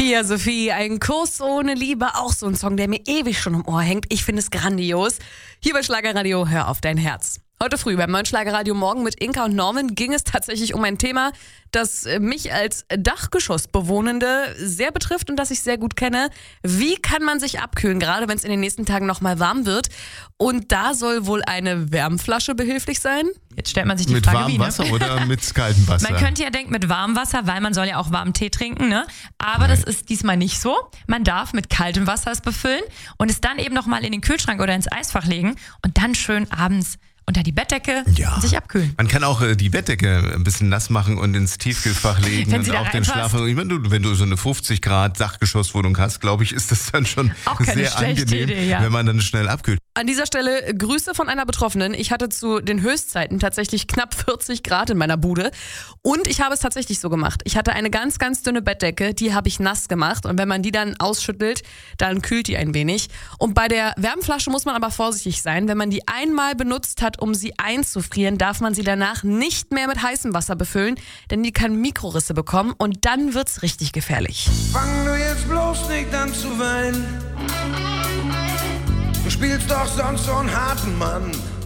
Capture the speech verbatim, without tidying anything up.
Pia Sophie, ein Kuss ohne Liebe, auch so ein Song, der mir ewig schon im Ohr hängt. Ich finde es grandios. Hier bei Schlagerradio, hör auf dein Herz. Heute früh beim neuen Schlagerradio Morgen mit Inka und Norman ging es tatsächlich um ein Thema, das mich als Dachgeschossbewohnende sehr betrifft und das ich sehr gut kenne. Wie kann man sich abkühlen, gerade wenn es in den nächsten Tagen nochmal warm wird? Und da soll wohl eine Wärmflasche behilflich sein? Jetzt stellt man sich die mit Frage, warmem wie, ne? Wasser oder mit kaltem Wasser? Man könnte ja denken mit warmem Wasser, weil man soll ja auch warmen Tee trinken, ne? Aber Nein. das ist diesmal nicht so. Man darf mit kaltem Wasser es befüllen und es dann eben nochmal in den Kühlschrank oder ins Eisfach legen und dann schön abends unter die Bettdecke ja. und sich abkühlen. Man kann auch äh, die Bettdecke ein bisschen nass machen und ins Tiefkühlfach legen Wenn und sie da auch den reinpasst. Schlaf. Ich meine, du, wenn du so eine fünfzig Grad Dachgeschosswohnung hast, glaube ich, ist das dann schon Auch keine sehr schlechte angenehm, Idee, ja. wenn man dann schnell abkühlt. An dieser Stelle Grüße von einer Betroffenen. Ich hatte zu den Höchstzeiten tatsächlich knapp vierzig Grad in meiner Bude und ich habe es tatsächlich so gemacht. Ich hatte eine ganz, ganz dünne Bettdecke, die habe ich nass gemacht und wenn man die dann ausschüttelt, dann kühlt die ein wenig. Und bei der Wärmflasche muss man aber vorsichtig sein. Wenn man die einmal benutzt hat, um sie einzufrieren, darf man sie danach nicht mehr mit heißem Wasser befüllen, denn die kann Mikrorisse bekommen und dann wird's richtig gefährlich. Fang du jetzt bloß nicht an zu weinen. Du spielst doch sonst so einen harten Mann.